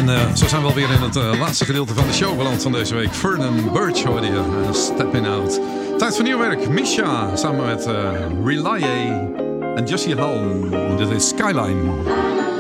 Zo zijn we alweer in het laatste gedeelte van de show beland van deze week. Vernon Birch hoorde je, Stepping Out. Tijd voor nieuw werk. Misha samen met Relaye en Jessie Halm. Dit is Skyline.